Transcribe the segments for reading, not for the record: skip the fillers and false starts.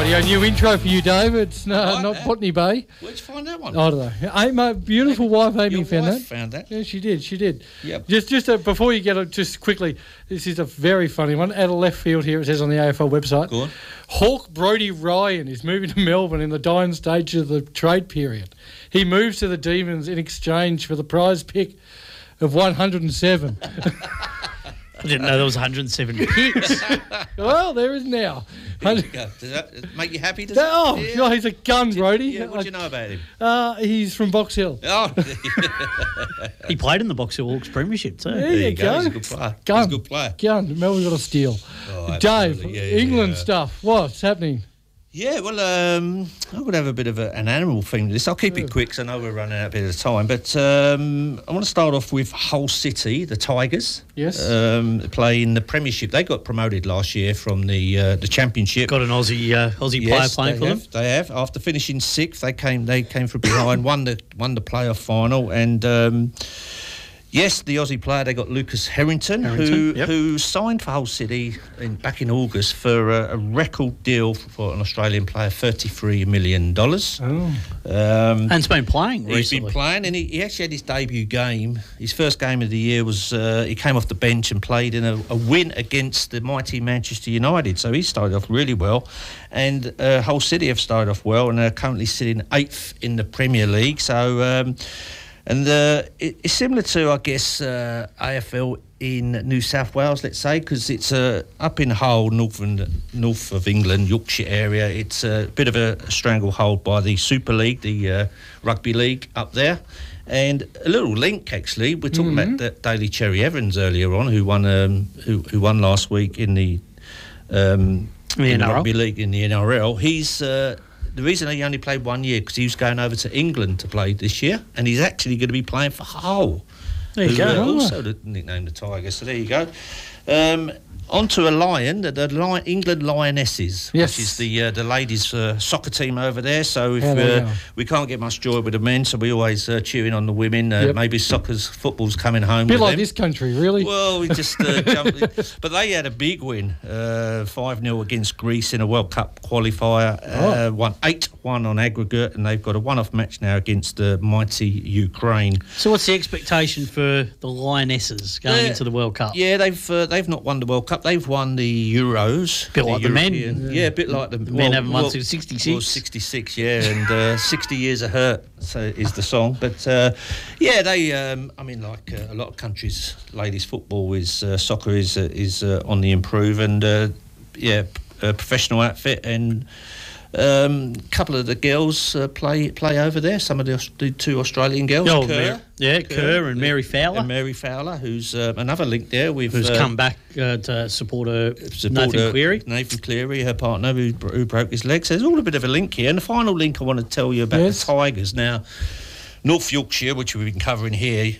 Radio, new intro for you, David. It's not Botany Bay. Where'd you find that one? I don't know. Hey, my beautiful wife Amy found that. Found that. Yeah, she did. Yep. Just before you get it, just quickly, this is a very funny one. Out of left field here, it says on the AFL website. Go on. Hawk Brodie Ryan is moving to Melbourne in the dying stage of the trade period. He moves to the Demons in exchange for the prize pick of 107. I didn't know there was 107 picks. Well, there is now. There you go. Does that make you happy? God, he's a gun, Brodie. Yeah, what do you know about him? He's from Box Hill. Oh, He played in the Box Hill Hawks Premiership too. There you go. He's a good player. Gun. He's a good player. Gun. Melbourne got a steal. Oh, Dave, absolutely. Yeah, England yeah. stuff. What's happening? Yeah, well, I'm going to have a bit of an animal theme to this. I'll keep it quick because I know we're running out a bit of time. But I want to start off with Hull City, the Tigers. Yes. Play in the Premiership. They got promoted last year from the Championship. Got an Aussie player playing for them. They have. After finishing sixth, they came from behind, won the playoff final, and yes, the Aussie player, they got Lucas Harrington, who signed for Hull City back in August for a record deal for an Australian player, $33 million. And he's been playing recently. He's been playing, and he actually had his debut game. His first game of the year was he came off the bench and played in a win against the mighty Manchester United. So he started off really well, and Hull City have started off well, and they're currently sitting 8th in the Premier League. So. And it's similar to, I guess, AFL in New South Wales, let's say, because it's up in Hull, north of England, Yorkshire area. It's a bit of a stranglehold by the Super League, the rugby league up there. And a little link, actually. We're talking about Daly Cherry Evans earlier on, who won won last week in the rugby league in the NRL. He's the reason he only played 1 year because he was going over to England to play this year, and he's actually going to be playing for Hull. There you go. Also nicknamed the Tigers. So there you go. On to a lion, the England Lionesses, yes. Which is the ladies' soccer team over there. So if we can't get much joy with the men, so we always cheering on the women. Maybe football's coming home. A bit with like them. this country, really. Well, we just jumped in. But they had a big win, 5-0 against Greece in a World Cup qualifier. Won 8-1 on aggregate, and they've got a one-off match now against the mighty Ukraine. So what's the expectation for the Lionesses going into the World Cup? Yeah, they've not won the World Cup. They've won the Euros. A bit like the men. Yeah, a bit like the men haven't won since 66. Well, 66, yeah, and 60 years of hurt is the song. But, they, I mean, like a lot of countries, ladies' football soccer is on the improve, and, a professional outfit, and a couple of the girls play over there. Some of the two Australian girls. Kerr and Mary Fowler. And Mary Fowler, who's another link there. Who's come back to support Nathan Cleary. Nathan Cleary, her partner, who broke his leg. So there's all a bit of a link here. And the final link I want to tell you about the Tigers. Now, North Yorkshire, which we've been covering here,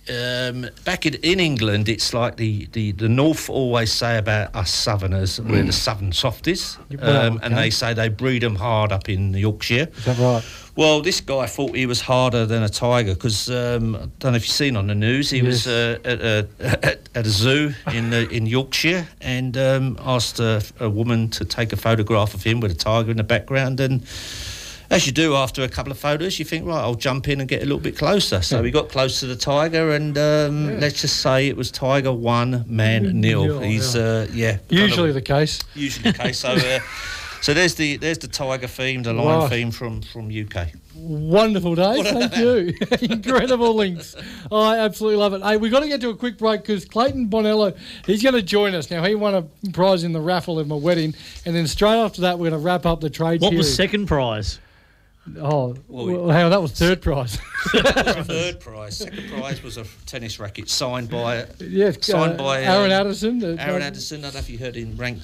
back in England, it's like the North always say about us Southerners, we're the Southern softies, and they say they breed them hard up in Yorkshire. Is that right? Well, this guy thought he was harder than a tiger because I don't know if you've seen on the news. He was at a zoo in Yorkshire and asked a woman to take a photograph of him with a tiger in the background, and as you do after a couple of photos, you think, right, I'll jump in and get a little bit closer. So we got close to the tiger, and let's just say it was Tiger 1, man 0. He's usually the case. Usually the case. So there's the tiger theme, the lion theme from UK. Wonderful, Dave. Thank you. Incredible links. I absolutely love it. Hey, we've got to get to a quick break because Clayton Bonello, he's going to join us. Now, he won a prize in the raffle at my wedding, and then straight after that, we're going to wrap up the trade period. What was second prize? Oh, hang on, that was third prize. Third prize. Second prize was a tennis racket signed by Aaron Addison. Aaron Addison. I don't know if you heard him, ranked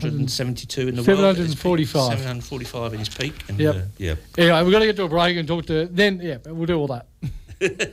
772 in the 745. world. 745 in his peak. And, Anyway, we've got to get to a break and talk to. Then, we'll do all that.